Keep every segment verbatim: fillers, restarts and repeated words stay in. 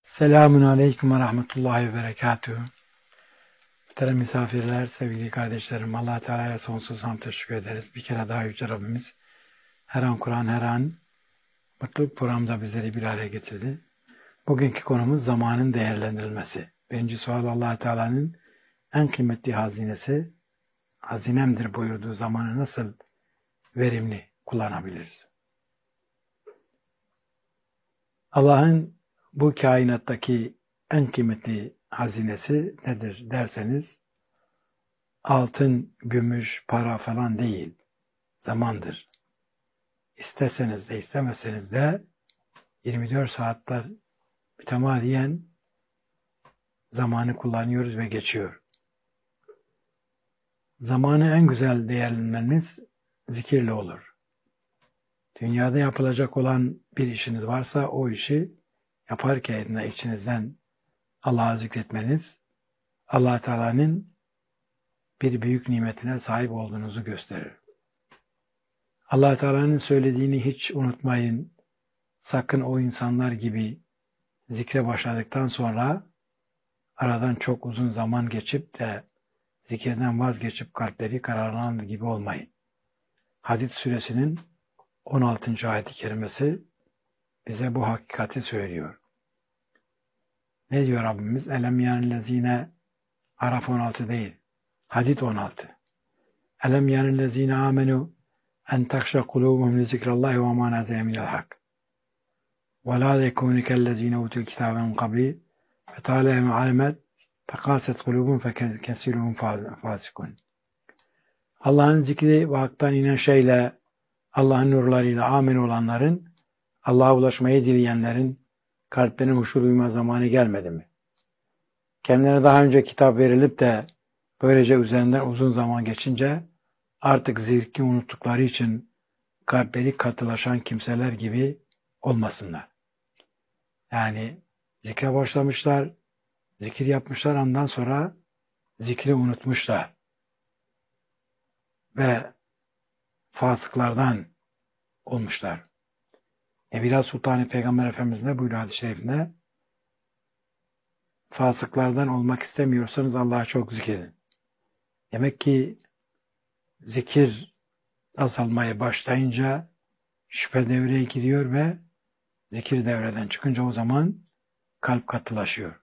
Selamun Aleyküm ve Rahmetullahi ve Berekatuhu. Muhterem misafirler, sevgili kardeşlerim, Allah Teala'ya sonsuz hamd teşekkür ederiz. Bir kere daha Yüce Rabbimiz her an Kur'an, her an mutluluk programda bizleri bir araya getirdi. Bugünkü konumuz zamanın değerlendirilmesi. Birinci sual, Allah Teala'nın en kıymetli hazinesi, hazinemdir buyurduğu zamanı nasıl verimli kullanabiliriz? Allah'ın bu kainattaki en kıymetli hazinesi nedir derseniz, altın, gümüş, para falan değil, zamandır. İsteseniz de istemeseniz de yirmi dört saatler mütemadiyen zamanı kullanıyoruz ve geçiyor. Zamanı en güzel değerlendirmeniz zikirle olur. Dünyada yapılacak olan bir işiniz varsa o işi yaparken içinizden Allah'ı zikretmeniz, Allah Teala'nın bir büyük nimetine sahip olduğunuzu gösterir. Allah Teala'nın söylediğini hiç unutmayın. Sakın o insanlar gibi zikre başladıktan sonra aradan çok uzun zaman geçip de zikirden vazgeçip kalpleri kararlanır gibi olmayın. Hadid suresinin on altıncı ayet-i kerimesi bize bu hakikati söylüyor. Ne diyor Rabbimiz? Elem yanillezine, Araf on altı değil, Hadid on altı. Elem yanillezine amenu en takşa kulubum li zikrallahi ve ma nazale minel hak. Ve la yekunu kellezine utul kitabe min qabli fe ta'alehum alimet fekaset kulubum fe kesiruhum fasikun. Allah'ın zikri ve haktan inen şeyle, Allah'ın nurlarıyla amin olanların, Allah'a ulaşmayı dileyenlerin kalplerine huşur uyma zamanı gelmedi mi? Kendilerine daha önce kitap verilip de böylece üzerinden uzun zaman geçince artık zikri unuttukları için kalpleri katılaşan kimseler gibi olmasınlar. Yani zikre başlamışlar, zikir yapmışlar, ondan sonra zikri unutmuşlar. Ve fasıklardan olmuşlar. Evliya Sultanı Peygamber Efendimiz ne buyuruyor hadis-i şerifinde? Fasıklardan olmak istemiyorsanız Allah'a çok zikredin. Demek ki zikir azalmaya başlayınca şüphe devreye giriyor ve zikir devreden çıkınca o zaman kalp katılaşıyor.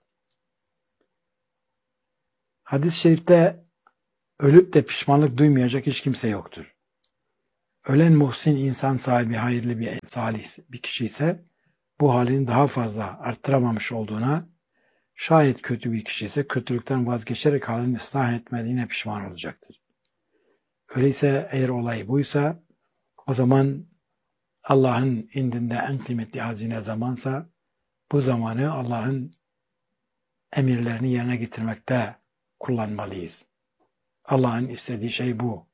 Hadis-i şerifte ölüp de pişmanlık duymayacak hiç kimse yoktur. Ölen muhsin, insan sahibi, hayırlı bir salih bir kişi ise bu halini daha fazla arttıramamış olduğuna, şayet kötü bir kişi ise kötülükten vazgeçerek halini ıslah etmediğine pişman olacaktır. Öyleyse eğer olay buysa, o zaman Allah'ın indinde en kıymetli hazine zamansa, bu zamanı Allah'ın emirlerini yerine getirmekte kullanmalıyız. Allah'ın istediği şey bu.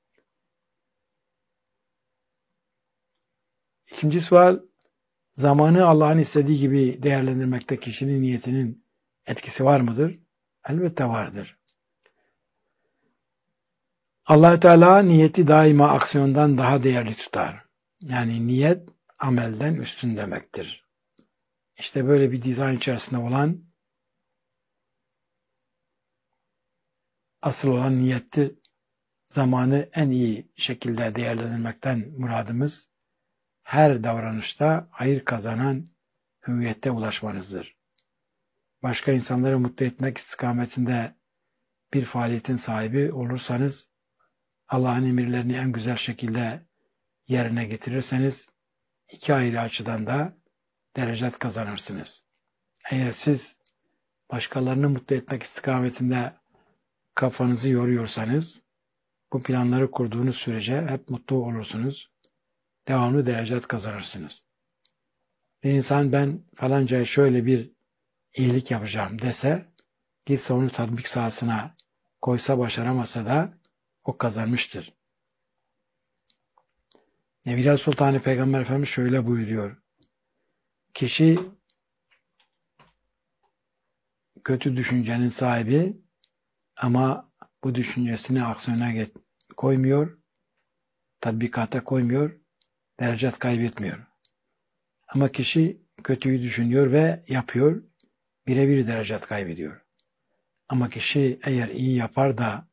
İkinci sual, zamanı Allah'ın istediği gibi değerlendirmekte kişinin niyetinin etkisi var mıdır? Elbette vardır. Allah Teala niyeti daima aksiyondan daha değerli tutar. Yani niyet amelden üstün demektir. İşte böyle bir dizayn içerisinde olan, asıl olan niyettir. Zamanı en iyi şekilde değerlendirmekten muradımız, her davranışta hayır kazanan hüviyette ulaşmanızdır. Başka insanları mutlu etmek istikametinde bir faaliyetin sahibi olursanız, Allah'ın emirlerini en güzel şekilde yerine getirirseniz, iki ayrı açıdan da derecat kazanırsınız. Eğer siz başkalarını mutlu etmek istikametinde kafanızı yoruyorsanız, bu planları kurduğunuz sürece hep mutlu olursunuz. Devamlı derecat kazanırsınız. Bir insan ben falancaya şöyle bir iyilik yapacağım dese, gitse onu tatbik sahasına koysa başaramasa da o kazanmıştır. Evliya Sultanı Peygamber Efendimiz şöyle buyuruyor. Kişi kötü düşüncenin sahibi ama bu düşüncesini aksiyona koymuyor, tatbikata koymuyor, derecat kaybetmiyor. Ama kişi kötüyü düşünüyor ve yapıyor. birebir derecat kaybediyor. Ama kişi eğer iyi yapar da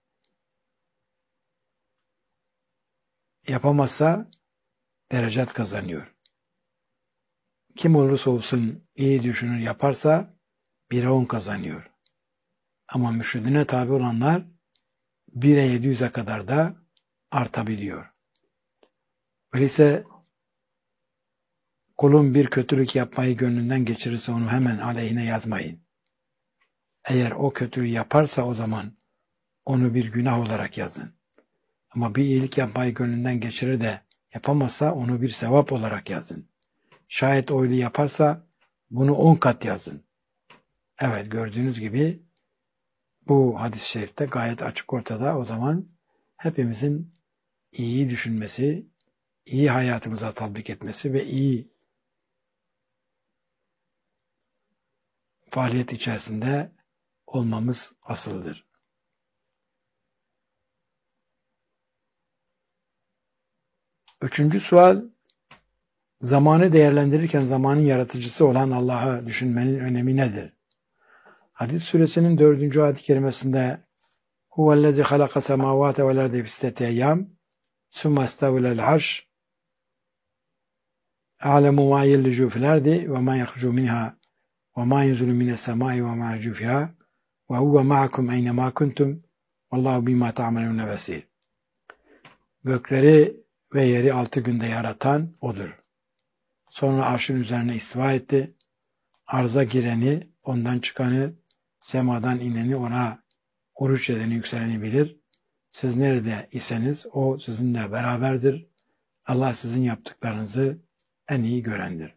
yapamazsa derecat kazanıyor. Kim olursa olsun iyi düşünür yaparsa bire on kazanıyor. Ama mürşidine tabi olanlar bire yedi yüze kadar da artabiliyor. Öyleyse kulun bir kötülük yapmayı gönlünden geçirirse onu hemen aleyhine yazmayın. Eğer o kötülüğü yaparsa o zaman onu bir günah olarak yazın. Ama bir iyilik yapmayı gönlünden geçirir de yapamazsa onu bir sevap olarak yazın. Şayet öyle yaparsa bunu on kat yazın. Evet, gördüğünüz gibi bu hadis-i şerifte gayet açık ortada. O zaman hepimizin iyi düşünmesi, iyi hayatımıza tatbik etmesi ve iyi faaliyet içerisinde olmamız asıldır. Üçüncü sual, zamanı değerlendirirken zamanın yaratıcısı olan Allah'ı düşünmenin önemi nedir? Hadis suresinin dördüncü ayet-i kerimesinde huvellezî halaka semâvâte vel arde fi sitteti eyyâm sümme istavelel arş a'lemu mâ yellicû fil ardi ve mâ yahrucu minhâ ve mâ yenzulu mines semâi ve mâ yercu fîhâ ve huve ma'akum eynemâ kuntum vallâhu bîmâ ta'melûne besîr. Gökleri ve yeri altı günde yaratan O'dur. Sonra arşın üzerine istiva etti. Arza gireni, ondan çıkanı, semadan ineni, ona oruç edeni, yükseleni bilir. Siz nerede iseniz O sizinle beraberdir. Allah sizin yaptıklarınızı en iyi görendir.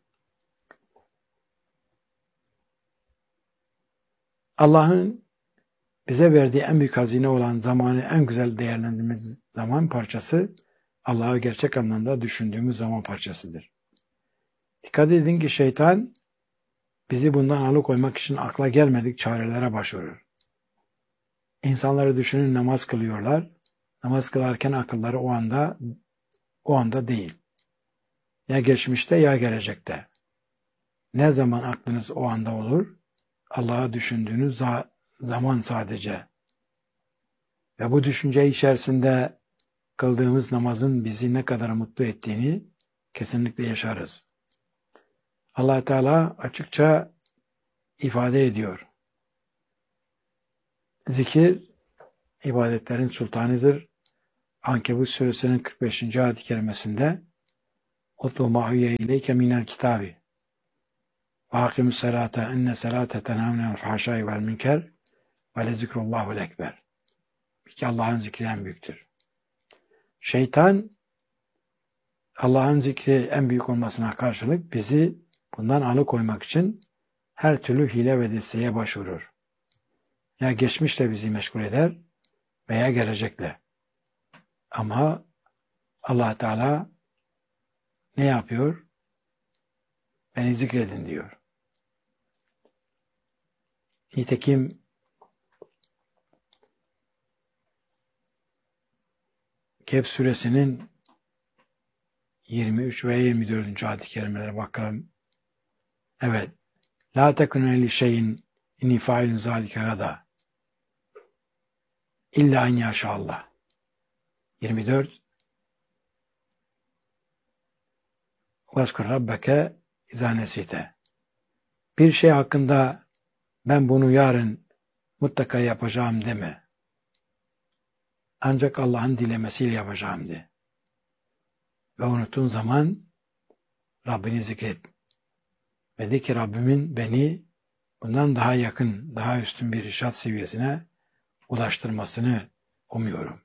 Allah'ın bize verdiği en büyük hazine olan zamanı en güzel değerlendirdiğimiz zaman parçası, Allah'ı gerçek anlamda düşündüğümüz zaman parçasıdır. Dikkat edin ki şeytan bizi bundan alıkoymak için akla gelmedik çarelere başvurur. İnsanları düşünün, namaz kılıyorlar. Namaz kılarken akılları o anda o anda değil. Ya geçmişte ya gelecekte. Ne zaman aklınız o anda olur? Allah'ı düşündüğünüz zaman sadece. Ve bu düşünce içerisinde kıldığımız namazın bizi ne kadar mutlu ettiğini kesinlikle yaşarız. Allah Teala açıkça ifade ediyor. Zikir ibadetlerin sultanıdır. Ankebut suresinin kırk beşinci ayet-i kerimesinde "Utlu ma huye ileyke minel kitabi ve akimus salate enne salate tenha minel fahşai vel münker ve le zikrullahul ekber." Peki Allah'ın zikri en büyüktür. Şeytan Allah'ın zikri en büyük olmasına karşılık bizi bundan alıkoymak için her türlü hile ve desteğe başvurur. Ya geçmişle bizi meşgul eder veya gelecekle. Ama Allah Teala ne yapıyor? Beni zikredin diyor. Nitekim Kehf suresinin yirmi üç ve yirmi dördüncü ayet-i kerimelere bakalım. Evet. La tekunu li şeyin inni failun zalike gada illa en yaşallah. yirmi dört. Vezkur rabbeke izâ nesite. Bir şey hakkında ben bunu yarın mutlaka yapacağım deme. Ancak Allah'ın dilemesiyle yapacağım de. Ve unuttuğun zaman Rabbini zikret. Ve de ki Rabbimin beni bundan daha yakın, daha üstün bir irşat seviyesine ulaştırmasını umuyorum.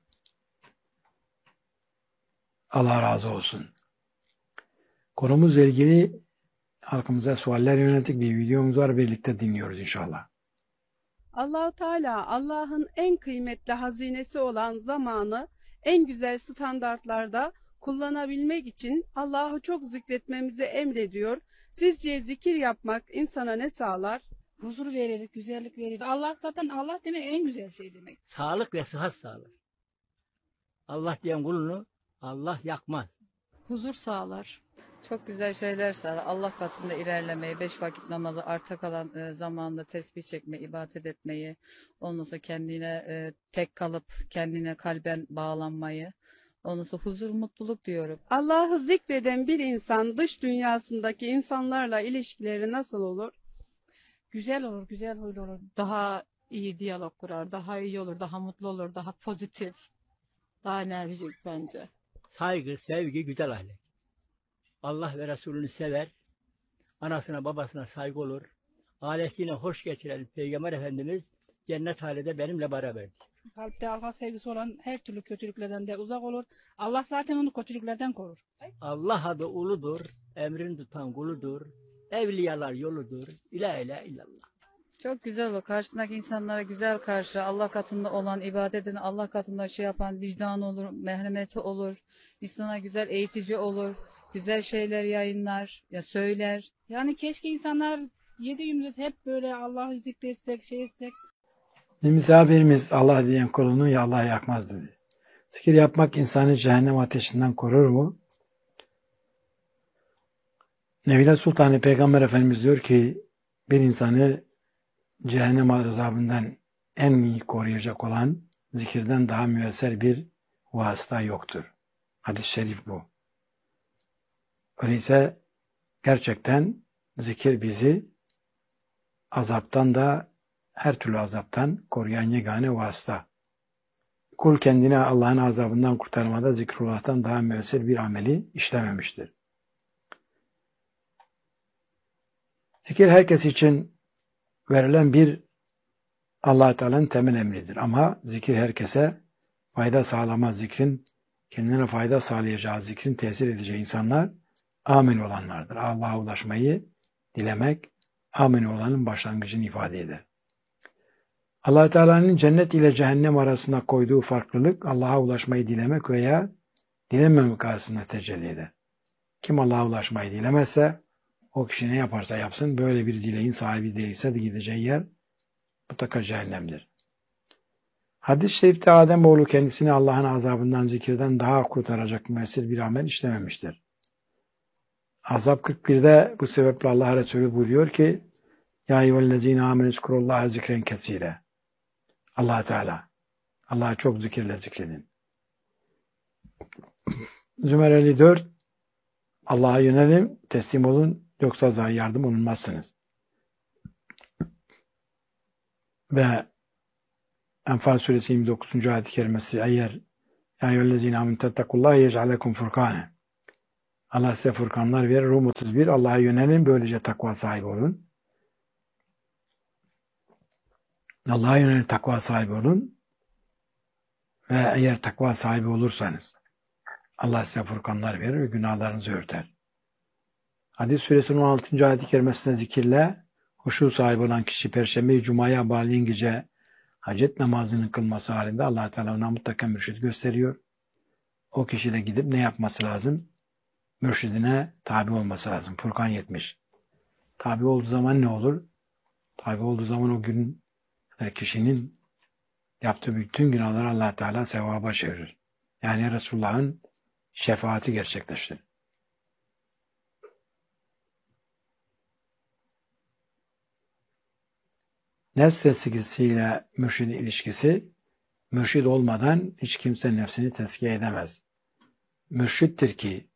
Allah razı olsun. Konumuzla ilgili halkımıza sualler yönelik bir videomuz var. Birlikte dinliyoruz inşallah. Allah-u Teala Allah'ın en kıymetli hazinesi olan zamanı en güzel standartlarda kullanabilmek için Allah'ı çok zikretmemizi emrediyor. Sizce zikir yapmak insana ne sağlar? Huzur verir, güzellik verir. Allah zaten Allah demek en güzel şey demek. Sağlık ve sıhhat sağlar. Allah diyen kulunu Allah yakmaz. Huzur sağlar. Çok güzel şeyler sağlar. Allah katında ilerlemeyi, beş vakit namazı, arta kalan e, zamanda tesbih çekmeyi, ibadet etmeyi, ondan sonra kendine e, tek kalıp kendine kalben bağlanmayı, ondan sonra huzur, mutluluk diyorum. Allah'ı zikreden bir insan dış dünyasındaki insanlarla ilişkileri nasıl olur? Güzel olur, güzel huylu olur. Daha iyi diyalog kurar, daha iyi olur, daha mutlu olur, daha pozitif, daha enerjik bence. Saygı, sevgi, güzel ahlak. Allah ve Resulünü sever, anasına babasına saygı olur. Ailesiyle hoş geçiren Peygamber Efendimiz cennet halinde benimle beraberdir. Kalpte Allah sevgisi olan her türlü kötülüklerden de uzak olur. Allah zaten onu kötülüklerden korur. Allah adı uludur, emrini tutan kuludur, evliyalar yoludur, ilahe ilahe illallah. Çok güzel olur. Karşısındaki insanlara güzel karşı, Allah katında olan, ibadet eden, Allah katında şey yapan vicdanı olur, merhameti olur, insana güzel eğitici olur, güzel şeyler yayınlar, ya söyler. Yani keşke insanlar yedi yirmi hep böyle Allah'ı zikretsek, şey etsek. Bir misafirimiz Allah diyen kulunu ya Allah yakmaz dedi. Zikir yapmak insanı cehennem ateşinden korur mu? Nevile Sultanı Peygamber Efendimiz diyor ki bir insanı cehennem azabından en iyi koruyacak olan zikirden daha müesser bir vasıta yoktur. Hadis-i şerif bu. Öyleyse gerçekten zikir bizi azaptan da her türlü azaptan koruyan yegane vasıta. Kul kendini Allah'ın azabından kurtarmada zikrullah'tan daha müesser bir ameli işlememiştir. Zikir herkes için verilen bir Allah-u Teala'nın temel emridir. Ama zikir herkese fayda sağlamaz. Zikrin kendine fayda sağlayacağı, zikrin tesir edeceği insanlar amin olanlardır. Allah'a ulaşmayı dilemek amin olanın başlangıcını ifade eder. Allah-u Teala'nın cennet ile cehennem arasında koyduğu farklılık Allah'a ulaşmayı dilemek veya dilememek arasında tecelli eder. Kim Allah'a ulaşmayı dilemezse o kişi ne yaparsa yapsın böyle bir dileğin sahibi değilse de gideceği yer mutlaka cehennemdir. Hadis-i şerifte Ademoğlu kendisini Allah'ın azabından, zikirden daha kurtaracak müessir bir amel işlememiştir. Azap kırk birde bu sebeple Allah Resulü buyuruyor ki Ya eyyühellezine amenü zkurullaha zikren kesire. Allah Teala. Allah'a çok zikirle zikredin. Zümer elli dört Allah'a yönelin, teslim olun, yoksa zayi yardım olunmazsınız. Ve Enfal suresi yirmi dokuzuncu ayet-i kerimesi eğer Ya eyyühellezine amenü tettakullaha yec'alekum furkane. Allah size furkanlar verir. Rum otuz bir Allah'a yönelin, böylece takva sahibi olun. Allah'a yönelin, takva sahibi olun. Ve eğer takva sahibi olursanız Allah size furkanlar verir ve günahlarınızı örter. Hadis suresinin on altıncı ayet-i kerimesinde zikirle huşu sahibi olan kişi Perşembe-i Cuma'ya bağlayan gece hacet namazının kılması halinde Allah Teala ona mutlaka mürşid gösteriyor. O kişi de gidip ne yapması lazım? Mürşidine tabi olması lazım. Furkan yetmiş. Tabi olduğu zaman ne olur? Tabi olduğu zaman o gün kişinin yaptığı bütün günahları Allah Teala sevaba çevirir. Yani Resulullah'ın şefaati gerçekleştir. Nefs tezkiyesiyle mürşidin ilişkisi, mürşid olmadan hiç kimse nefsini tezkiye edemez. Mürşittir ki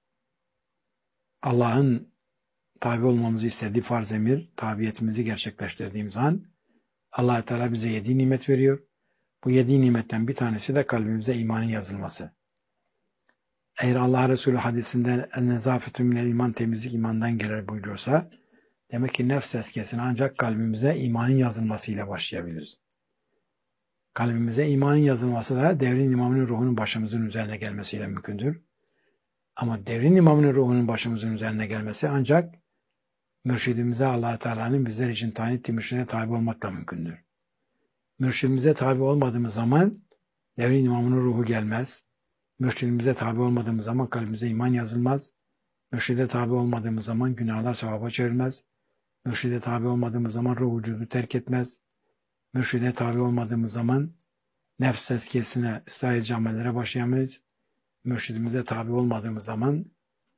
Allah'ın tabi olmamızı istediği farz emir, tabiyetimizi gerçekleştirdiğimiz an Allah Teala bize yedi nimet veriyor. Bu yedi nimetten bir tanesi de kalbimize imanın yazılması. Eğer Allah Resulü hadisinde en-nezafetü minel iman, temizlik imandan gelir buyuruyorsa demek ki nefs tezkiyesine ancak kalbimize imanın yazılmasıyla başlayabiliriz. Kalbimize imanın yazılması da devrin imamının ruhunun başımızın üzerine gelmesiyle mümkündür. Ama devrin imamının ruhunun başımızın üzerine gelmesi ancak mürşidimize Allah Teala'nın bizler için tayin ettiği mürşidine tabi olmakla mümkündür. Mürşidimize tabi olmadığımız zaman devrin imamının ruhu gelmez. Mürşidimize tabi olmadığımız zaman kalbimize iman yazılmaz. Mürşide tabi olmadığımız zaman günahlar sevaba çevrilmez. Mürşide tabi olmadığımız zaman ruh vücudu terk etmez. Mürşide tabi olmadığımız zaman nefs tezkiyesine ıslah edici amellere başlayamayız. Mürşidimize tabi olmadığımız zaman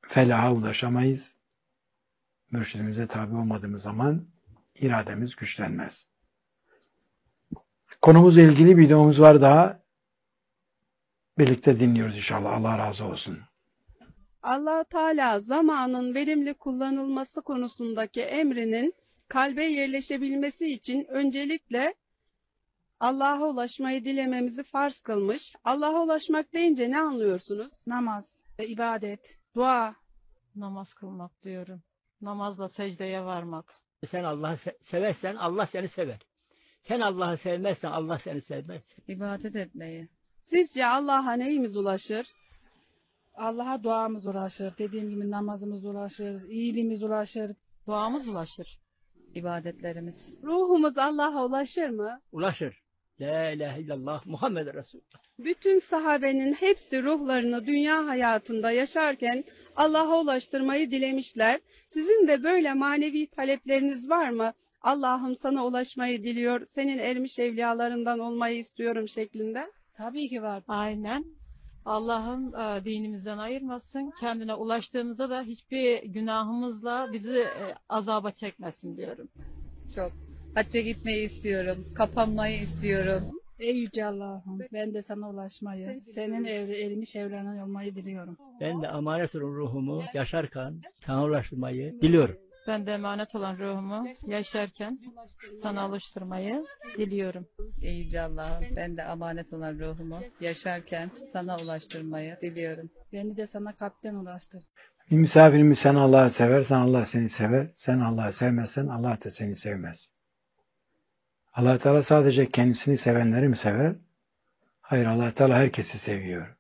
felaha ulaşamayız. Mürşidimize tabi olmadığımız zaman irademiz güçlenmez. Konumuzla ilgili bir videomuz var daha. Birlikte dinliyoruz inşallah. Allah razı olsun. Allah Teala zamanın verimli kullanılması konusundaki emrinin kalbe yerleşebilmesi için öncelikle Allah'a ulaşmayı dilememizi farz kılmış. Allah'a ulaşmak deyince ne anlıyorsunuz? Namaz, ibadet, dua. Namaz kılmak diyorum. Namazla secdeye varmak. Sen Allah'ı se- seversen Allah seni sever. Sen Allah'ı sevmezsen Allah seni sevmez. İbadet etmeyi. Sizce Allah'a neyimiz ulaşır? Allah'a duamız ulaşır. Dediğim gibi namazımız ulaşır, iyiliğimiz ulaşır. Duamız ulaşır. ibadetlerimiz. Ruhumuz Allah'a ulaşır mı? Ulaşır. La ilahe illallah Muhammed Resulullah. Bütün sahabenin hepsi ruhlarını dünya hayatında yaşarken Allah'a ulaştırmayı dilemişler. Sizin de böyle manevi talepleriniz var mı? Allah'ım sana ulaşmayı diliyor, senin ermiş evliyalarından olmayı istiyorum şeklinde. Tabii ki var. Aynen. Allah'ım e, dinimizden ayırmasın. Kendine ulaştığımızda da hiçbir günahımızla bizi e, azaba çekmesin diyorum. Çok. Hacca gitmeyi istiyorum. Kapanmayı istiyorum. Ey Yüce Allah'ım, ben de sana ulaşmayı, senin evli, erimiş evlenen olmayı diliyorum. Ben de emanet olan ruhumu yaşarken sana ulaştırmayı diliyorum. Ben de emanet olan ruhumu yaşarken sana alıştırmayı diliyorum. Ey Yüce Allah'ım, ben de emanet olan ruhumu yaşarken sana ulaştırmayı diliyorum. Beni de sana kalpten ulaştır. Bir misafirimiz sen Allah'ı seversen Allah seni sever. Sen Allah'ı sevmezsen Allah da seni sevmez. Allah Teala sadece kendisini sevenleri mi sever? Hayır, Allah Teala herkesi seviyor.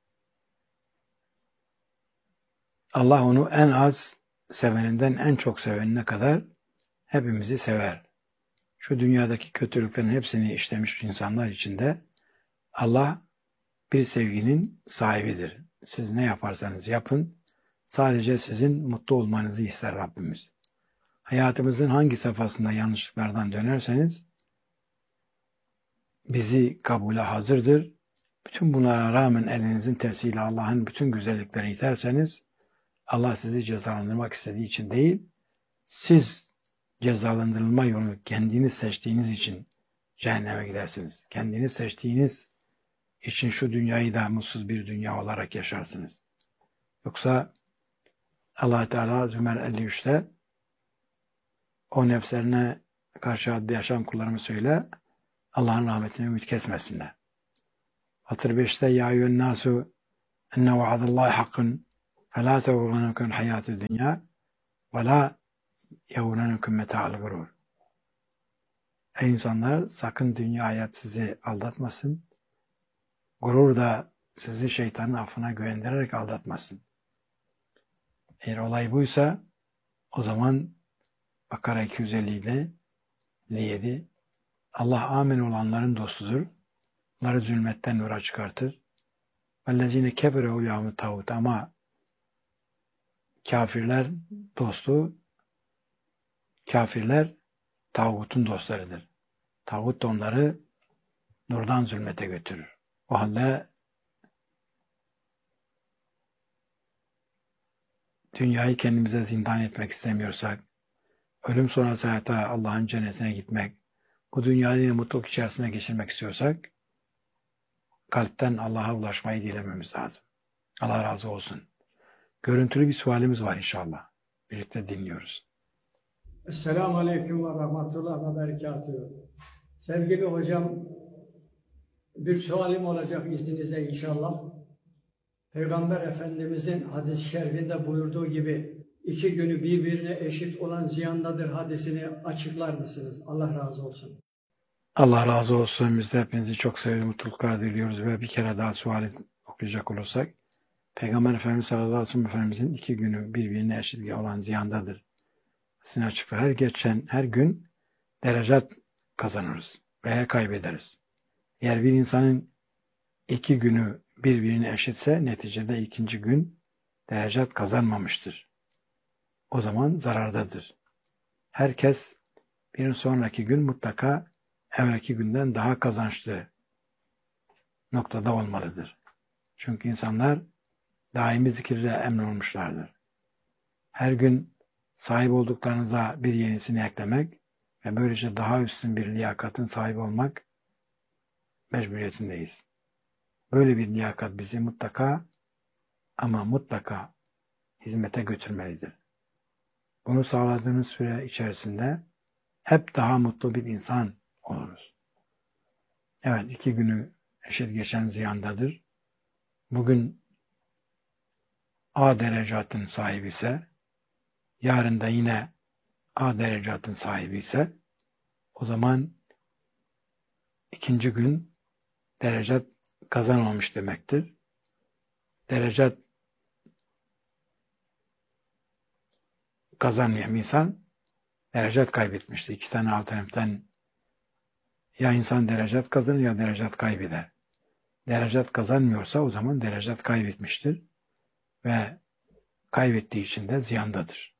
Allah onu en az seveninden en çok sevenine kadar hepimizi sever. Şu dünyadaki kötülüklerin hepsini işlemiş insanlar içinde Allah bir sevginin sahibidir. Siz ne yaparsanız yapın, sadece sizin mutlu olmanızı ister Rabbimiz. Hayatımızın hangi safhasında yanlışlıklardan dönerseniz bizi kabule hazırdır. Bütün bunlara rağmen elinizin tersiyle Allah'ın bütün güzelliklerini iterseniz Allah sizi cezalandırmak istediği için değil, siz cezalandırılma yolunu kendiniz seçtiğiniz için cehenneme gidersiniz. Kendiniz seçtiğiniz için şu dünyayı da mutsuz bir dünya olarak yaşarsınız. Yoksa Allah Teala Zümer elli üçte o nefslerine karşı adlı yaşam kullarımı söyle, Allah'ın rahmetini ümit kesmesinler. Hatır beşte ya eyyühen nasu enne vaadallahi hakkın felâ tevgânekum hayâtü dünya ve lâ yevgânekum meta'al gurur. Ey insanlar, sakın dünya hayat sizi aldatmasın. Gurur da sizi şeytanın affına güvendirerek aldatmasın. Eğer olay buysa o zaman Bakara iki yüz elli yedi Allah amin olanların dostudur. Onları zulmetten nura çıkartır. وَالَّذ۪ينَ كَبَرَهُ يَعْمُ tağut. Ama kafirler dostu, kafirler tağutun dostlarıdır. Tağut da onları nurdan zulmete götürür. O halde dünyayı kendimize zindan etmek istemiyorsak, ölüm sonrası hayata Allah'ın cennetine gitmek, bu dünyayı mutluluk içerisine geçirmek istiyorsak, kalpten Allah'a ulaşmayı dilememiz lazım. Allah razı olsun. Görüntülü bir sualimiz var inşallah. Birlikte dinliyoruz. Esselamu Aleyküm ve Rahmetullah ve Berekatuhu. Sevgili hocam, bir sualim olacak izninizle inşallah. Peygamber Efendimizin hadis-i şerifinde buyurduğu gibi iki günü birbirine eşit olan ziyandadır hadisini açıklar mısınız? Allah razı olsun. Allah razı olsun. Biz de hepinizi çok sevdiğimiz mutluluklar diliyoruz ve bir kere daha suali okuyacak olursak, Peygamber Efendimiz sallallahu aleyhi ve sellem Efendimizin iki günü birbirine eşit olan ziyandadır. Sizin açıkla her geçen her gün derecat kazanırız veya kaybederiz. Eğer bir insanın iki günü birbirine eşitse neticede ikinci gün derecat kazanmamıştır. O zaman zarardadır. Herkes bir sonraki gün mutlaka evvelki günden daha kazançlı noktada olmalıdır. Çünkü insanlar daimi zikirle emrolmuşlardır. her gün sahip olduklarınıza bir yenisini eklemek ve böylece daha üstün bir liyakatın sahibi olmak mecburiyetindeyiz. Böyle bir liyakat bizi mutlaka ama mutlaka hizmete götürmelidir. Bunu sağladığınız süre içerisinde hep daha mutlu bir insan oluruz. Evet, iki günü eşit geçen ziyandadır. Bugün A derecatın sahibi ise, yarın da yine A derecatın sahibi ise, o zaman ikinci gün derecat kazanmamış demektir. Derecat kazanmayan insan derecat kaybetmiştir. İki tane alternatiften ya insan derecat kazanır ya derecat kaybeder. Derecat kazanmıyorsa o zaman derecat kaybetmiştir ve kaybettiği için de ziyandadır.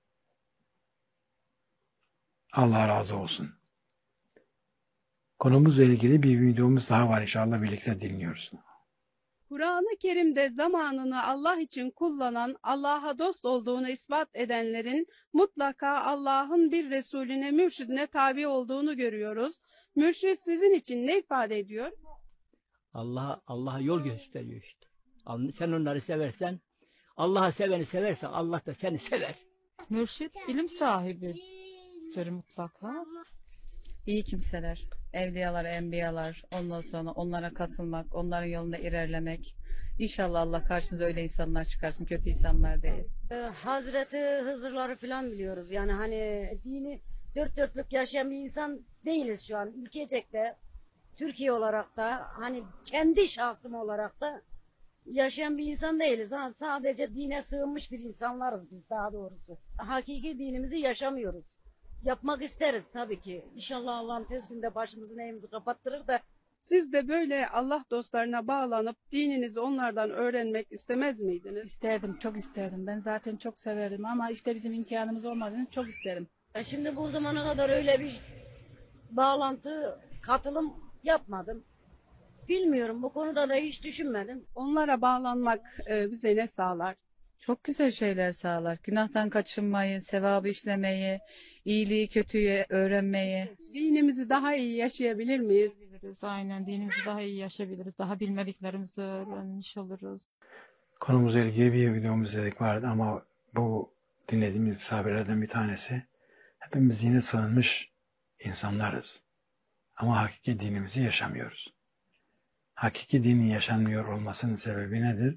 Allah razı olsun. Konumuzla ilgili bir videomuz daha var, inşallah birlikte dinliyoruz. Kur'an-ı Kerim'de zamanını Allah için kullanan, Allah'a dost olduğunu ispat edenlerin mutlaka Allah'ın bir Resulüne, mürşidine tabi olduğunu görüyoruz. Mürşid sizin için ne ifade ediyor? Allah Allah'a yol gösteriyor işte. Sen onları seversen, Allah'a seveni seversen Allah da seni sever. Mürşit ilim sahibidir mutlaka. İyi kimseler, evliyalar, enbiyalar, ondan sonra onlara katılmak, onların yolunda ilerlemek. İnşallah Allah karşımıza öyle insanlar çıkarsın, kötü insanlar değil. Ee, Hazreti Hızırları falan biliyoruz. Yani hani dini dört dörtlük yaşayan bir insan değiliz şu an. Ülkecek de, Türkiye olarak da, hani kendi şahsım olarak da yaşayan bir insan değiliz. Ha, sadece dine sığınmış bir insanlarız biz, daha doğrusu. Hakiki dinimizi yaşamıyoruz. Yapmak isteriz tabii ki. İnşallah Allah'ın tez günde başımızın eğimizi kapattırır da. Siz de böyle Allah dostlarına bağlanıp dininizi onlardan öğrenmek istemez miydiniz? İsterdim, çok isterdim. Ben zaten çok severdim ama işte bizim imkanımız olmadığını çok isterim. Ben şimdi bu zamana kadar öyle bir bağlantı, katılım yapmadım. Bilmiyorum, bu konuda da hiç düşünmedim. Onlara bağlanmak e, bize ne sağlar? Çok güzel şeyler sağlar. Günahtan kaçınmayı, sevabı işlemeyi, iyiliği, kötüyü öğrenmeyi. Dinimizi daha iyi yaşayabilir miyiz? Biliriz, aynen dinimizi daha iyi yaşayabiliriz. Daha bilmediklerimizi öğrenmiş oluruz. Konumuzla ilgili bir videomuz dedik vardı ama bu dinlediğimiz misafirlerden bir tanesi, hepimiz dine sığınmış insanlarız. Ama hakiki dinimizi yaşamıyoruz. Hakiki dinin yaşanmıyor olmasının sebebi nedir?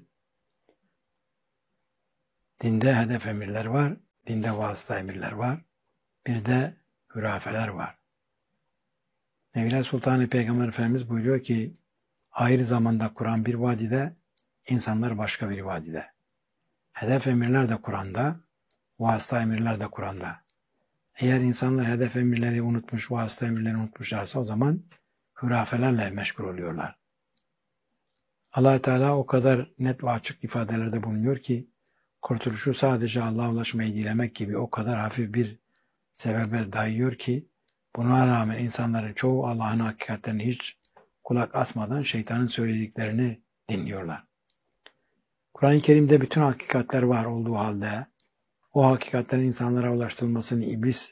Dinde hedef emirler var, dinde vasıta emirler var, bir de hürafeler var. Nevile Sultan-ı Peygamber Efendimiz buyuruyor ki, ayrı zamanda Kur'an bir vadide, insanlar başka bir vadide. Hedef emirler de Kur'an'da, vasıta emirler de Kur'an'da. Eğer insanlar hedef emirleri unutmuş, vasıta emirleri unutmuşlarsa o zaman hürafelerle meşgul oluyorlar. Allah Teala o kadar net ve açık ifadelerde bulunuyor ki, kurtuluşu sadece Allah'a ulaşmayı dilemek gibi o kadar hafif bir sebebe dayıyor ki, buna rağmen insanların çoğu Allah'ın hakikatlerini hiç kulak asmadan şeytanın söylediklerini dinliyorlar. Kur'an-ı Kerim'de bütün hakikatler var olduğu halde, o hakikatlerin insanlara ulaştırılmasını iblis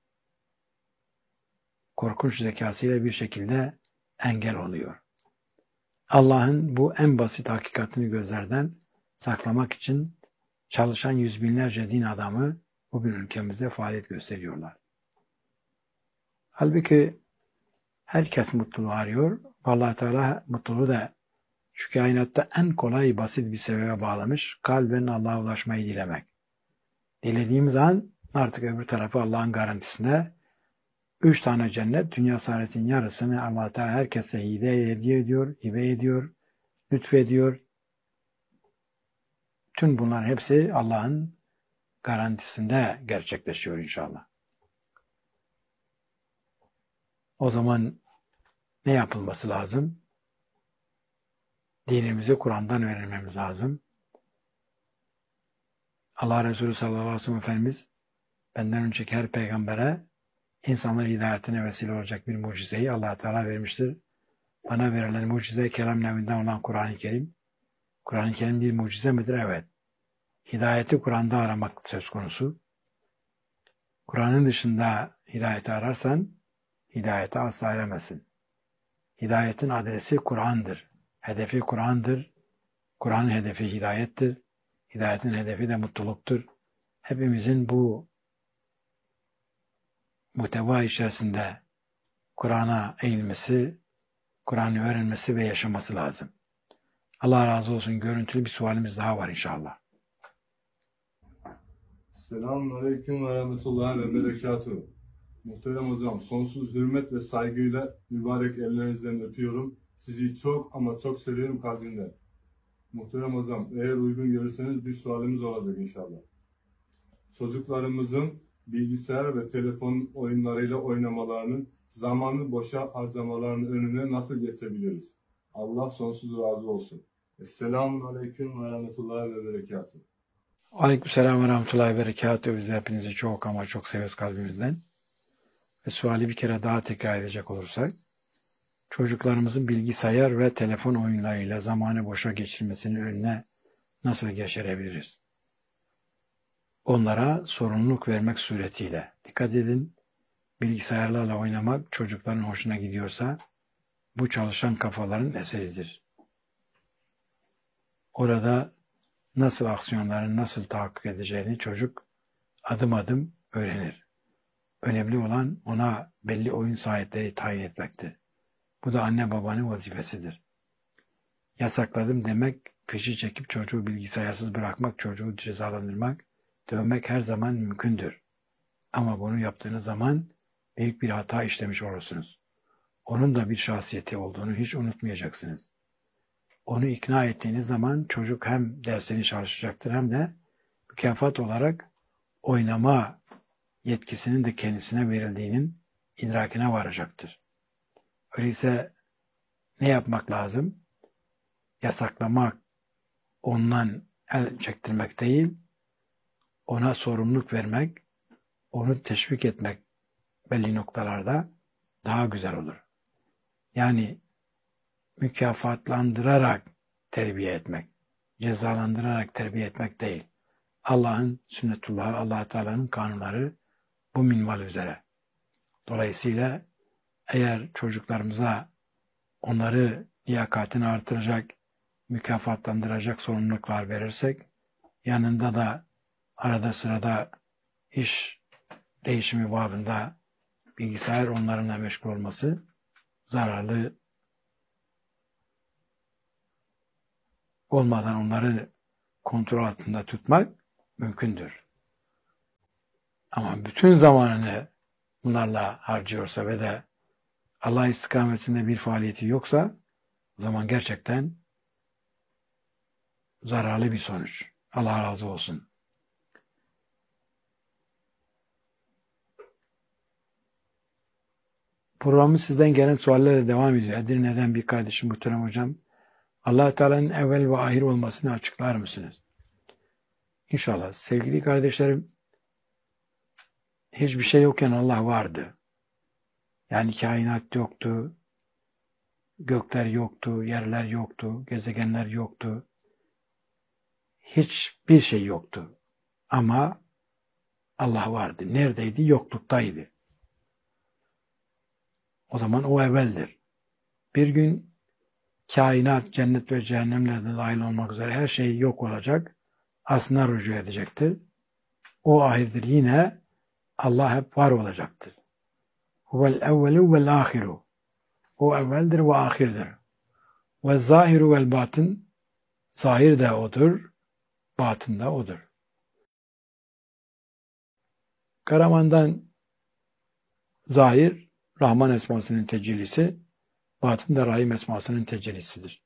korkunç zekasıyla bir şekilde engel oluyor. Allah'ın bu en basit hakikatini gözlerden saklamak için çalışan yüz binlerce din adamı bugün ülkemizde faaliyet gösteriyorlar. Halbuki herkes mutluluğu arıyor. Allah Teala mutluluğu da şu kainatta en kolay, basit bir sebebe bağlamış. Kalben Allah'a ulaşmayı dilemek. Dilediğimiz an artık öbür tarafı Allah'ın garantisinde üç tane cennet, dünya saadetinin yarısını Allah Teala herkese hediye ediyor, hibe ediyor, lütfediyor. Tüm bunların hepsi Allah'ın garantisinde gerçekleşiyor inşallah. O zaman ne yapılması lazım? Dinimizi Kur'an'dan öğrenmemiz lazım. Allah Resulü sallallahu aleyhi ve sellem Efendimiz benden önceki her peygambere insanların hidayetine vesile olacak bir mucizeyi Allah Teala vermiştir. Bana verilen mucize kelam nevinden olan Kur'an-ı Kerim. Kur'an-ı Kerim bir mucize midir? Evet. Hidayeti Kur'an'da aramak söz konusu. Kur'an'ın dışında hidayeti ararsan hidayete asla eremezsin. Hidayetin adresi Kur'an'dır. Hedefi Kur'an'dır. Kur'an'ın hedefi hidayettir. Hidayetin hedefi de mutluluktur. Hepimizin bu muhteva içerisinde Kur'an'a eğilmesi, Kur'an'ı öğrenmesi ve yaşaması lazım. Allah razı olsun. Görüntülü bir sualimiz daha var inşallah. Selamünaleyküm ve rahmetullahi ve berekatuhu. Muhterem hocam, sonsuz hürmet ve saygıyla mübarek ellerinizden öpüyorum. Sizi çok ama çok seviyorum kalbimden. Muhterem hocam, eğer uygun görürseniz bir sualimiz olacak inşallah. Çocuklarımızın bilgisayar ve telefon oyunlarıyla oynamalarının, zamanı boşa harcamalarının önüne nasıl geçebiliriz? Allah sonsuz razı olsun. Esselamun aleyküm ve rahmetullahi ve berekatuhu. Aleykümselam ve rahmetullahi ve berekatuhu. Biz hepinizi çok ama çok seviyoruz kalbimizden. Ve suali bir kere daha tekrar edecek olursak, çocuklarımızın bilgisayar ve telefon oyunlarıyla zamanı boşa geçirmesinin önüne nasıl geçirebiliriz? Onlara sorumluluk vermek suretiyle. Dikkat edin, bilgisayarlarla oynamak çocukların hoşuna gidiyorsa bu çalışan kafaların eseridir. Orada nasıl aksiyonların nasıl tahakkuk edeceğini çocuk adım adım öğrenir. Önemli olan ona belli oyun sahipleri tayin etmektir. Bu da anne babanın vazifesidir. Yasakladım demek, fişi çekip çocuğu bilgisayarsız bırakmak, çocuğu cezalandırmak, dövmek her zaman mümkündür. Ama bunu yaptığınız zaman büyük bir hata işlemiş olursunuz. Onun da bir şahsiyeti olduğunu hiç unutmayacaksınız. Onu ikna ettiğiniz zaman çocuk hem dersini çalışacaktır hem de mükafat olarak oynama yetkisinin de kendisine verildiğinin idrakine varacaktır. Öyleyse ne yapmak lazım? Yasaklamak, ondan el çektirmek değil, ona sorumluluk vermek, onu teşvik etmek belli noktalarda daha güzel olur. Yani mükafatlandırarak terbiye etmek, cezalandırarak terbiye etmek değil. Allah'ın sünnetullahı, Allah Teala'nın kanunları bu minval üzere. Dolayısıyla eğer çocuklarımıza onları liyakatini artıracak, mükafatlandıracak sorumluluklar verirsek, yanında da arada sırada iş değişimi babında bilgisayar onlarla meşgul olması zararlı olmadan onları kontrol altında tutmak mümkündür. Ama bütün zamanını bunlarla harcıyorsa ve de Allah istikametinde bir faaliyeti yoksa o zaman gerçekten zararlı bir sonuç. Allah razı olsun. Programımız sizden gelen suallerle devam ediyor. Edirne'den bir kardeşim muhterem hocam. Allah Teala'nın evvel ve ahir olmasını açıklar mısınız? İnşallah. Sevgili kardeşlerim, hiçbir şey yokken Allah vardı. Yani kainat yoktu, gökler yoktu, yerler yoktu, gezegenler yoktu. Hiçbir şey yoktu. Ama Allah vardı. Neredeydi? Yokluktaydı. O zaman o evveldir. Bir gün kainat, cennet ve cehennemlerde dahil olmak üzere her şey yok olacak. Aslına rücu edecektir. O ahirdir. Yine Allah hep var olacaktır. Huvel evvelu vel ahiru. O evveldir ve ahirdir. Ve zahiru vel batın. Zahir de odur, batın da odur. Karaman'dan zahir, Rahman esmasının tecellisi, batın da Rahim esmasının tecellisidir.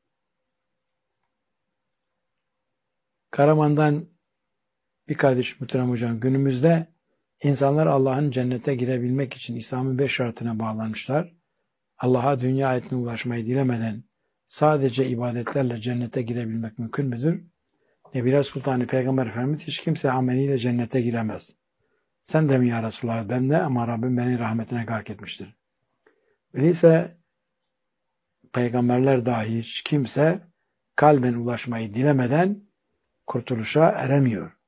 Karaman'dan bir kardeş muhterem hocam, günümüzde insanlar Allah'ın cennete girebilmek için İslam'ın beş şartına bağlanmışlar. Allah'a dünya ayetine ulaşmayı dilemeden sadece ibadetlerle cennete girebilmek mümkün müdür? Nebiler Sultanı Peygamber Efendimiz hiç kimse ameliyle cennete giremez. Sen de mi ya Resulallah? Ben de, ama Rabbim beni rahmetine gark etmiştir. Öyleyse peygamberler dahi hiç kimse kalben ulaşmayı dilemeden kurtuluşa eremiyor.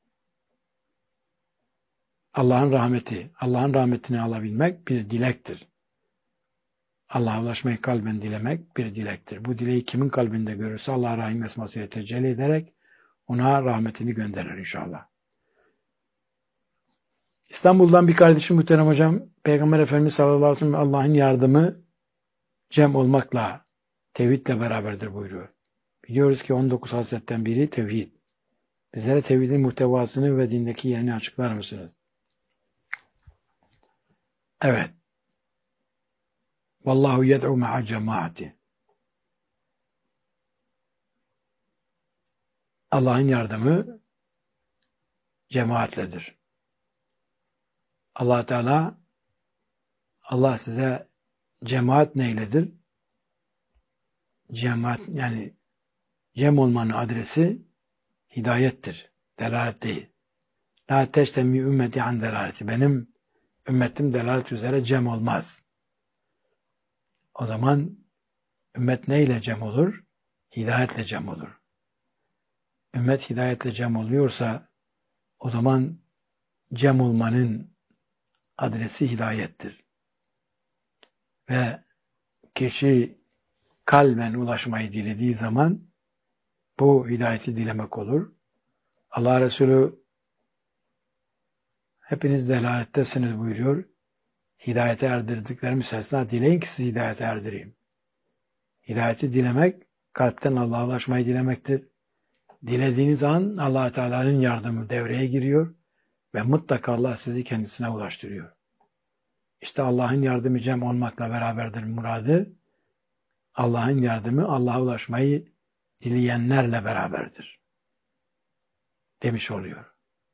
Allah'ın rahmeti, Allah'ın rahmetini alabilmek bir dilektir. Allah'a ulaşmayı kalben dilemek bir dilektir. Bu dileği kimin kalbinde görürse Allah rahim esmasıyla tecelli ederek ona rahmetini gönderir inşallah. İstanbul'dan bir kardeşim muhterem hocam, Peygamber Efendimiz sallallahu aleyhi ve sellem Allah'ın yardımı cem olmakla, tevhidle beraberdir buyuruyor. Biliyoruz ki on dokuz hasletten biri tevhid. Bizlere tevhidin muhtevasını ve dindeki yerini açıklar mısınız? Evet. Vallahu yed'u ma'a cemaati. Allah'ın yardımı cemaatledir. Allah Teala, Allah size cemaat neyledir? Cemaat yani cem olmanın adresi hidayettir. Delalet değil. La teştemi ümmeti an delaleti. Benim ümmetim delalet üzere cem olmaz. O zaman ümmet neyle cem olur? Hidayetle cem olur. Ümmet hidayetle cem oluyorsa o zaman cem olmanın adresi hidayettir. Ve kişi kalben ulaşmayı dilediği zaman bu hidayeti dilemek olur. Allah Resulü hepiniz delalettesiniz buyuruyor. Hidayete erdirdiklerimi sesine dileyin ki sizi hidayete erdireyim. Hidayeti dilemek kalpten Allah'a ulaşmayı dilemektir. Dilediğiniz an Allah Teala'nın yardımı devreye giriyor ve mutlaka Allah sizi kendisine ulaştırıyor. İşte Allah'ın yardımı cem olmakla beraberdir muradı. Allah'ın yardımı Allah'a ulaşmayı dileyenlerle beraberdir. Demiş oluyor.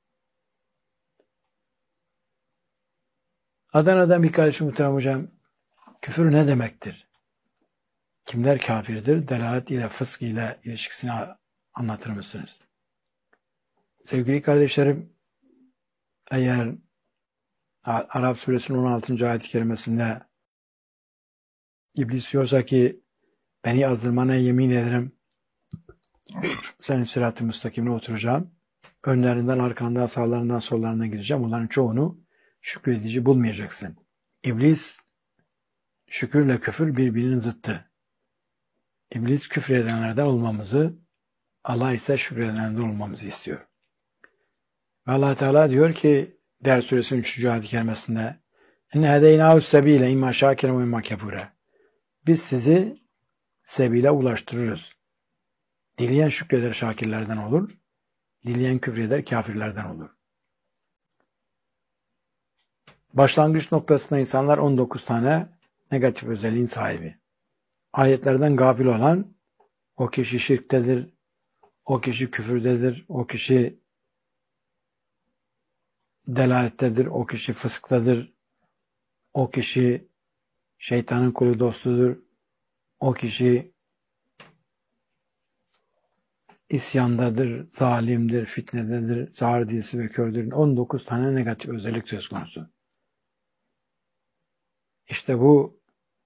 Adana'dan bir kardeşim muhterem hocam, küfür ne demektir? Kimler kafirdir? Delalet ile fısk ile ilişkisini anlatır mısınız? Sevgili kardeşlerim, eğer Arap suresinin on altıncı ayet-i kerimesinde İblis diyorsa ki beni azdırmana yemin ederim senin sırat-ı müstakimine oturacağım. Önlerinden, arkandan, sağlarından, sollarından gideceğim. Onların çoğunu şükredici bulmayacaksın. İblis şükürle küfür birbirinin zıttı. İblis küfredenlerden olmamızı, Allah ise şükredenlerden olmamızı istiyor. Ve Allah Teala diyor ki Ders suresinin üçüncü ayet-i kerimesinde İnne hedeynahu sebile imma şakiren ve imma kefure. Biz sizi sebile ulaştırırız. Dileyen şükreder şakirlerden olur. Dileyen küfreder kafirlerden olur. Başlangıç noktasında insanlar on dokuz tane negatif özelliğin sahibi. Ayetlerden gafil olan o kişi şirktedir, o kişi küfürdedir, o kişi delalettedir, o kişi fısktadır, o kişi şeytanın kulu dostudur, o kişi isyandadır, zalimdir, fitnededir, sağır dilsi ve kördür. on dokuz tane negatif özellik söz konusu. İşte bu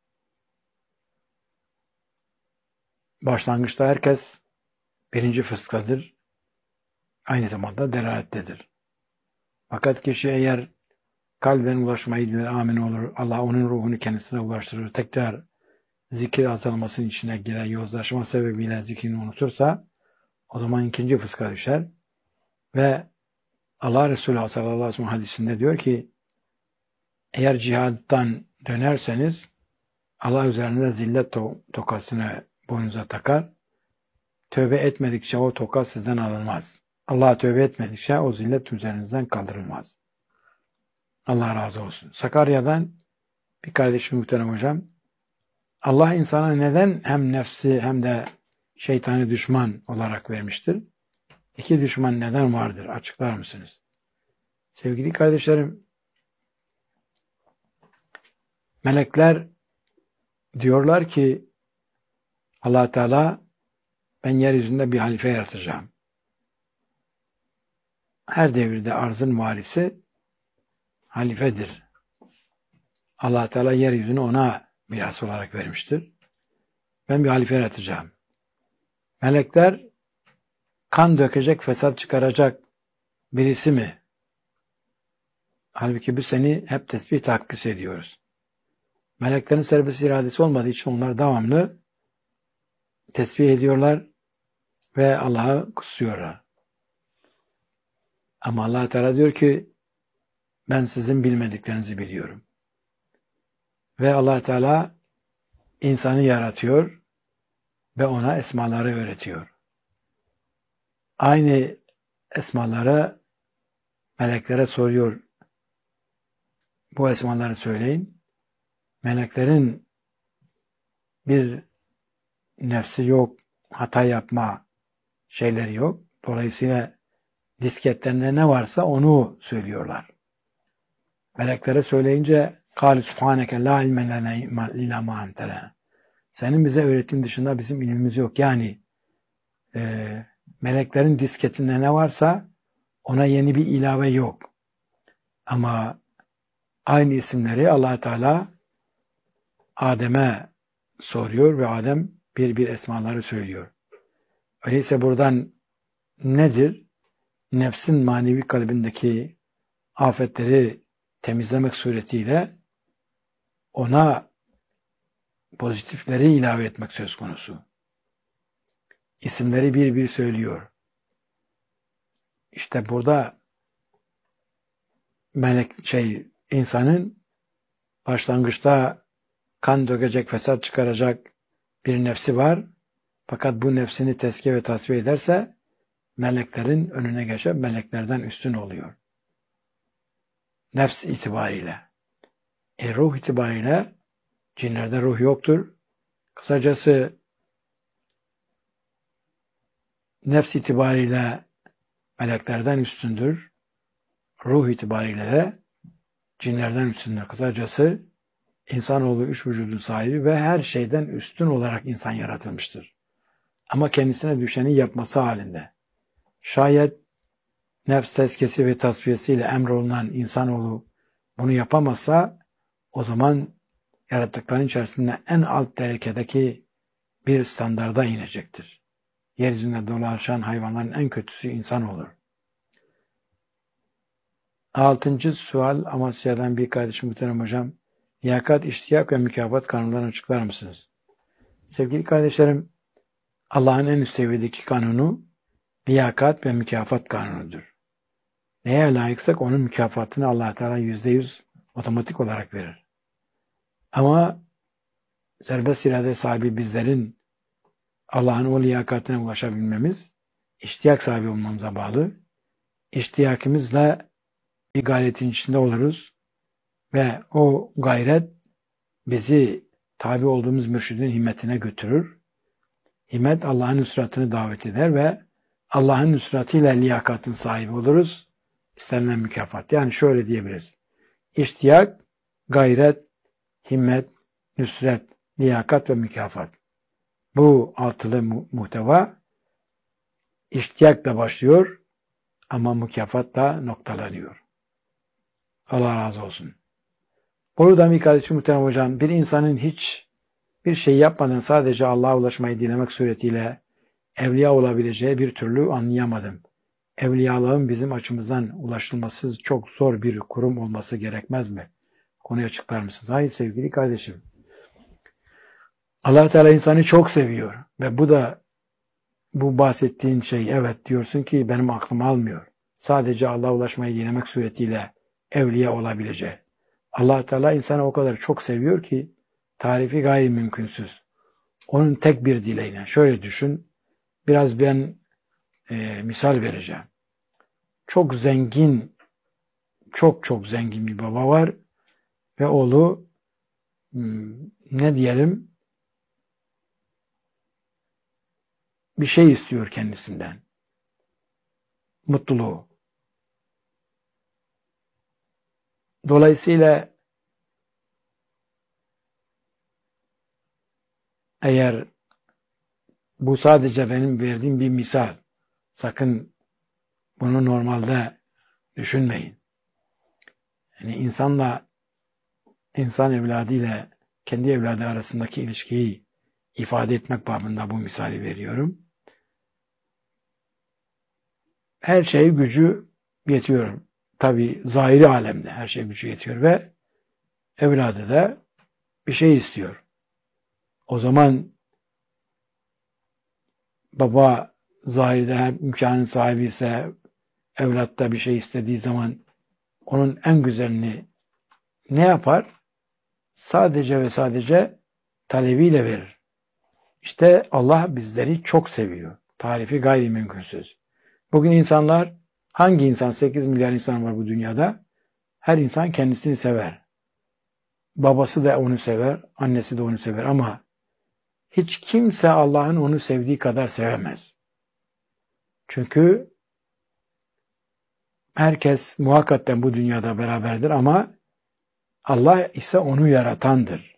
başlangıçta herkes birinci fıskadır, aynı zamanda delalettedir. Fakat kişi eğer kalben ulaşmayı diler, amin olur, Allah onun ruhunu kendisine ulaştırır, tekrar zikir azalmasının içine girer, yozlaşma sebebiyle zikrini unutursa, o zaman ikinci fıska düşer ve Allah Resulü sallallahu aleyhi ve sellem hadisinde diyor ki, eğer cihaddan dönerseniz Allah üzerinde zillet to tokasını boynunuza takar. Tövbe etmedikçe o toka sizden alınmaz. Allah'a tövbe etmedikçe o zillet üzerinizden kaldırılmaz. Allah razı olsun. Sakarya'dan bir kardeşim muhterem hocam, Allah insana neden hem nefsi hem de şeytani düşman olarak vermiştir? İki düşman neden vardır? Açıklar mısınız? Sevgili kardeşlerim, melekler diyorlar ki Allah Teala ben yeryüzünde bir halife yaratacağım. Her devirde arzın varisi halifedir. Allah Teala yeryüzünü ona miras olarak vermiştir. Ben bir halife yaratacağım. Melekler kan dökecek, fesat çıkaracak birisi mi? Halbuki biz seni hep tesbih takdis ediyoruz. Meleklerin serbest iradesi olmadığı için onlar devamlı tesbih ediyorlar ve Allah'ı kutsuyorlar. Ama Allah Teala diyor ki ben sizin bilmediklerinizi biliyorum. Ve Allah Teala insanı yaratıyor ve ona esmaları öğretiyor. Aynı esmaları meleklere soruyor. Bu esmaları söyleyin. Meleklerin bir nefsi yok, hata yapma şeyleri yok. Dolayısıyla disketlerinde ne varsa onu söylüyorlar. Meleklere söyleyince قَالُ سُبْحَانَكَ لَا عِلْمَ لَنَا إِلَّا مَا أَنْتَ. Senin bize öğrettiğin dışında bizim ilmimiz yok. Yani e, meleklerin disketinde ne varsa ona yeni bir ilave yok. Ama aynı isimleri Allah Teala Adem'e soruyor ve Adem bir bir esmaları söylüyor. Öyleyse buradan nedir? Nefsin manevi kalbindeki afetleri temizlemek suretiyle ona pozitifleri ilave etmek söz konusu. İsimleri bir bir söylüyor. İşte burada melek şey insanın başlangıçta kan dökecek, fesat çıkaracak bir nefsi var. Fakat bu nefsini tezkiye ve tasfiye ederse meleklerin önüne geçer, meleklerden üstün oluyor. Nefs itibariyle. E ruh itibariyle cinlerde ruh yoktur. Kısacası nefs itibariyle meleklerden üstündür. Ruh itibariyle de cinlerden üstündür. Kısacası insanoğlu üç vücudun sahibi ve her şeyden üstün olarak insan yaratılmıştır. Ama kendisine düşeni yapması halinde. Şayet nefs tezkiyesi ve tasfiyesiyle emrolunan insanoğlu bunu yapamazsa o zaman yaratıkların içerisinde en alt derecedeki bir standarda inecektir. Yeryüzünde dolaşan hayvanların en kötüsü insan olur. Altıncı sual Amasya'dan bir kardeşim muhterem hocam. Liyakat, iştiyak ve mükafat kanunlarını açıklar mısınız? Sevgili kardeşlerim, Allah'ın en üst seviyedeki kanunu liyakat ve mükafat kanunudur. Neye layıksak onun mükafatını Allah Teala yüzde yüz otomatik olarak verir. Ama serbest irade sahibi bizlerin Allah'ın o liyakatine ulaşabilmemiz iştiyak sahibi olmamıza bağlı. İştiyakımızla bir gayretin içinde oluruz ve o gayret bizi tabi olduğumuz mürşidin himmetine götürür. Himmet Allah'ın nusratını davet eder ve Allah'ın nusratıyla liyakatın sahibi oluruz. İstenilen mükafat. Yani şöyle diyebiliriz. İştiyak, gayret, himmet, nusret, liyakat ve mükafat. Bu altılı mu- muhteva iştiyakla başlıyor ama mükafatla noktalanıyor. Allah razı olsun. Burada bir kardeşim muhterem hocam, bir insanın hiç bir şey yapmadan sadece Allah'a ulaşmayı dilemek suretiyle evliya olabileceği bir türlü anlayamadım. Evliyalığın bizim açımızdan ulaşılması çok zor bir kurum olması gerekmez mi? Konuyu açıklar mısınız? Hayır sevgili kardeşim. Allah Teala insanı çok seviyor ve bu da bu bahsettiğin şey evet diyorsun ki benim aklım almıyor. Sadece Allah'a ulaşmayı dilemek suretiyle evliya olabileceği. Allah Teala insanı o kadar çok seviyor ki tarifi gayri mümkünsüz. Onun tek bir dileğine. Şöyle düşün. Biraz ben e, misal vereceğim. Çok zengin, çok çok zengin bir baba var ve oğlu ne diyelim bir şey istiyor kendisinden. Mutluluğu. Dolayısıyla eğer bu sadece benim verdiğim bir misal, sakın bunu normalde düşünmeyin. Yani insanla, insan evladıyla kendi evladı arasındaki ilişkiyi ifade etmek babında bu misali veriyorum. her şey gücü yetiyor. Tabi zahiri alemde her şey gücü yetiyor ve evladı da bir şey istiyor. O zaman baba zahirde hem imkanın sahibi ise evlat da bir şey istediği zaman onun en güzelini ne yapar? Sadece ve sadece talebiyle verir. İşte Allah bizleri çok seviyor. Tarifi gayri mümkünsüz. Bugün insanlar, hangi insan, sekiz milyar insan var bu dünyada, her insan kendisini sever. Babası da onu sever, annesi de onu sever ama hiç kimse Allah'ın onu sevdiği kadar sevemez. Çünkü herkes muhakkaten bu dünyada beraberdir ama Allah ise onu yaratandır.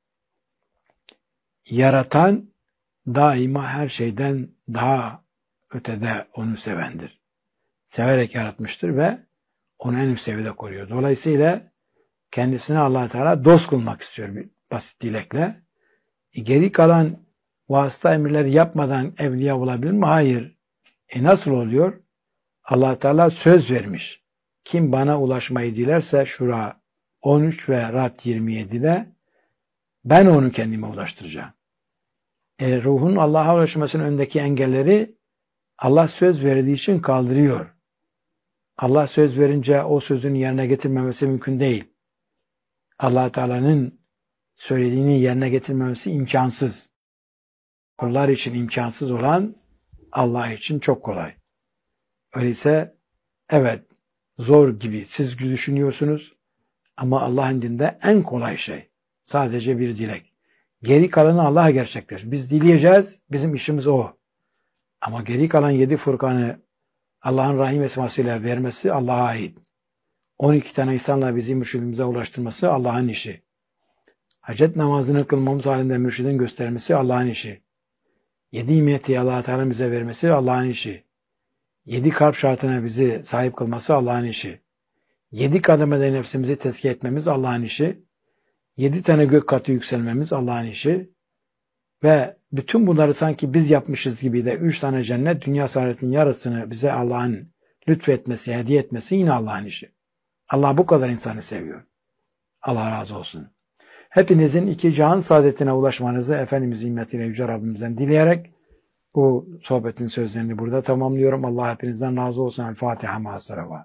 Yaratan daima her şeyden daha ötede onu sevendir. Severek yaratmıştır ve onu en üst seviyede koruyor. Dolayısıyla kendisine Allah Teala dost kılmak istiyor bir basit dilekle. E geri kalan vasıta emirleri yapmadan evliya olabilir mi? Hayır. E nasıl oluyor? Allah Teala söz vermiş. Kim bana ulaşmayı dilerse Şura on üç ve Rad yirmi yedi'de ben onu kendime ulaştıracağım. E, ruhun Allah'a ulaşmasının önündeki engelleri Allah söz verdiği için kaldırıyor. Allah söz verince o sözünü yerine getirmemesi mümkün değil. Allah Teala'nın söylediğini yerine getirmemesi imkansız. Kullar için imkansız olan Allah için çok kolay. Öyleyse evet zor gibi siz düşünüyorsunuz ama Allah'ın dinde en kolay şey. Sadece bir dilek. Geri kalanı Allah gerçekleştirir. Biz dileyeceğiz, bizim işimiz o. Ama geri kalan yedi Furkan'ı Allah'ın Rahim esmasıyla vermesi Allah'a ait. on iki tane insanla bizi mürşidimize ulaştırması Allah'ın işi. Hacet namazını kılmamız halinde mürşidin göstermesi Allah'ın işi. Yedi nimeti Allah-u Teala bize vermesi Allah'ın işi. Yedi kalp şartına bizi sahip kılması Allah'ın işi. Yedi kademede nefsimizi tezkiye etmemiz Allah'ın işi. Yedi tane gök katı yükselmemiz Allah'ın işi. Ve bütün bunları sanki biz yapmışız gibi de üç tane cennet, dünya saadetinin yarısını bize Allah'ın lütfetmesi, hediye etmesi yine Allah'ın işi. Allah bu kadar insanı seviyor. Allah razı olsun. Hepinizin iki cihan saadetine ulaşmanızı Efendimiz himmetiyle Yüce Rabbimizden dileyerek bu sohbetin sözlerini burada tamamlıyorum. Allah hepinizden razı olsun. El Fatiha ma'as-salavat.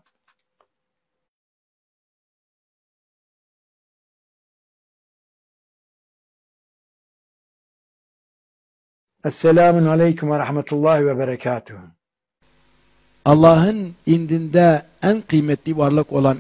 Esselamun aleyküm ve rahmetullahi ve berekatuhu. Allah'ın indinde en kıymetli varlık olan